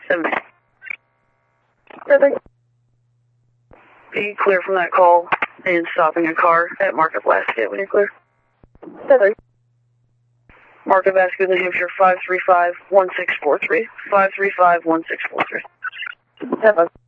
7. Be clear from that call and stopping a car at Market Basket when you're clear. 7. Market Basket, New Hampshire, 535-1643. 535-1643. 7.